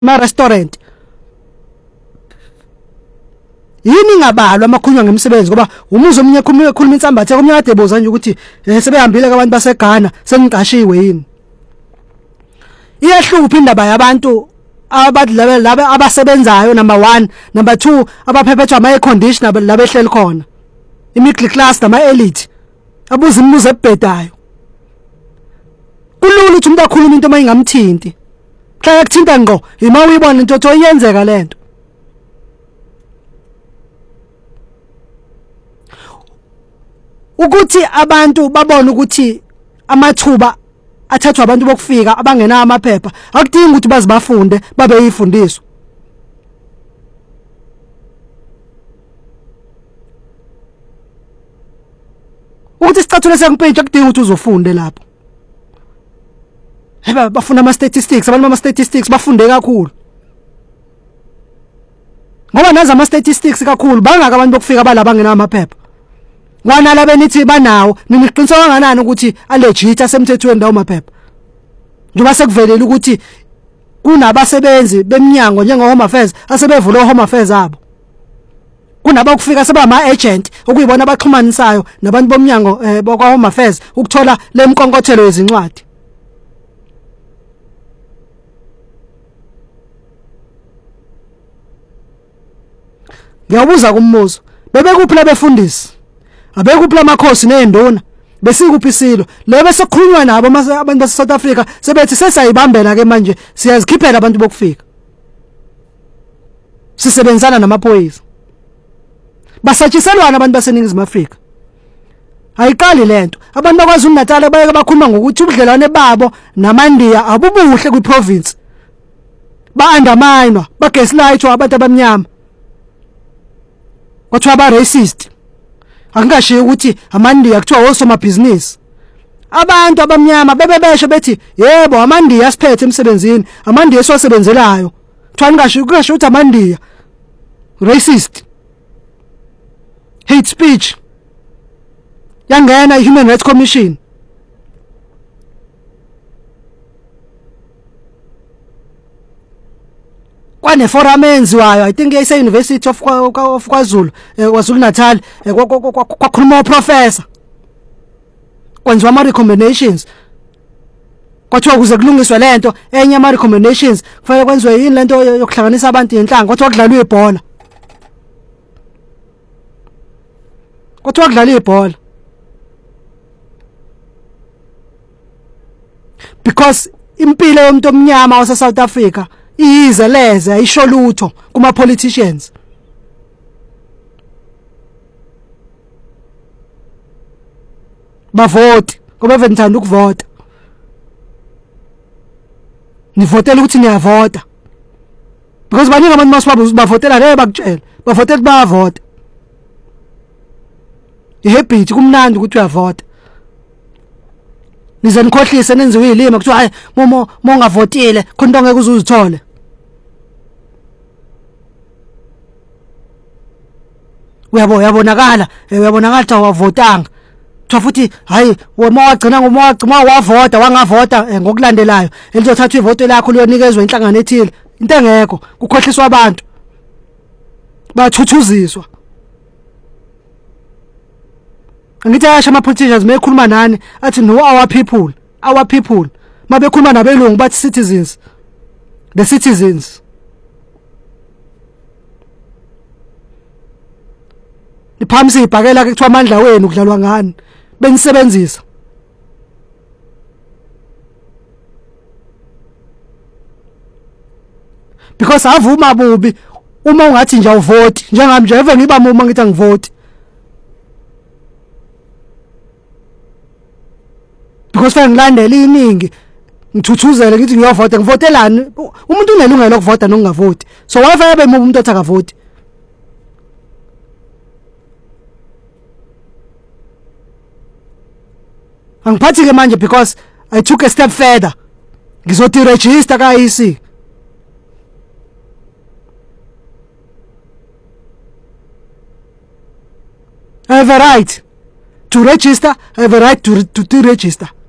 restaurant yini ngabalwa amakhunywa ngemsebenzi ngoba umuzi omunye khuluma insambathe komnye kade boza nje ukuthi sebehambile abantu baseGhana sengiqashiwe yini iyahlupha indaba yabantu laba abasebenzayo number 1 number 2 abaphephetha ama air conditioner labehleli khona imiddle class nama elite abuza imibuzo ebhedayo kulula ukuthi umuntu akhuluma into mayingamthinti xa yakuthinta ngqo ima uyibona into oyenzeka lento ukuthi abantu babone ukuthi amathuba athathwa abantu bokufika abangena amaphepha akudingi ukuthi bazibafunde babe yifundiswa ukuthi sicathule sengipage akudingi ukuthi uzofunde lapho bafuna ama statistics abantu bama statistics bafunde kakhulu ngoba nazi ama statistics kakhulu bangaka abantu bokufika balabangena amaphepha Wana benithi banawo niniqinisa kanganani ukuthi allegit asemthethweni lawo maphepha njengoba sekuvelele ukuthi kunabasebenzi beminyango njengo Home Affairs asebevula Home Affairs abo kunabakufika sebama agent okuyibona abaxhumanisayo nabantu bomnyango bokwa Home Affairs ukuthola lemkonkothelo yezincwadi Ngiyabuza kumbuzo bebekuphi labefundisi abekuphi lamakhosi neendona besikuphi isilo lebe sokhulunywa nabo abantu base South Africa sebethi sesayibambela ke manje siyazikhiphela abantu bokufika sisebenzana namaphoyisa basatshiselwana abantu baseningizimu Afrika ayiqali lento abantu bakwaZulu Natal bayeke bakhuluma ngokuthi ubudlelwane babo namaNdiya abubuhle kwiprovince ba-undermine bagaslight abantu abamnyama kwathiwa ba racist angashiyo ukuthi amaNdiya kuthiwa osomabhizinisi abantu abamnyama bebebeshe bethi yebo amaNdiya asiphethe emsebenzini amaNdiya esiwasebenzelayo kuthiwa ngashiyo ukuthi amaNdiya racist hate speech yangena iHuman Rights Commission kwane forum enziwayo I think yase University of KwaZulu KwaZulu Natal kwakhuluma uprofessor kwenziwa ama recommendations kwathiwa kuze kulungiswe lento enye ama recommendations kufanele kwenziwe yini lento yokuhlanganisa abantu yenhlanga kwathiwa kudlalwe ibhola kwathiwa kudlalwe ibhola because impilo yomuntu omnyama wase South Africa ize leze ayisho lutho kuma politicians bavote ngoba bevethanda ukuvota nivotela ukuthi niyavota because baningi abantu masibabo bavotela le bakutshela bavotela bayavota ihabit kumnandi ukuthi uyavota nize nikhohlise nenziwe ilima kuthiwa hayi ungavotile khona ngeke uzuzithole uyabonakala ukuthi awavotanga kuthiwa futhi hayi wagcina wavota wangavota ngokulandelayo elizothatha ivoto lakho liyonikezwe inhlangano ethile into engekho kukhohliswa abantu bathuthuziswa Angithi ayasha ama politicians mekhuluma nani athi no our people mabekhuluma nabelungu bathi citizens the citizens iphamsi ibhakela ke kuthiwa amandla wenu kudlalwa ngani benisebenzisa because avuma bubi uma ungathi nje awuvoti njengami nje eve ngiba uma ngithi angivoti because fanele ngilandele iningi ngithuthuzele ngithi ngiyovota ngivotelani umuntu unelungelo lokuvota nokungavoti so wafa yabe umuntu othi akavoti angiphathi ke manje because I took a step further ngizothi register ka EC I have a right to register I have a right to register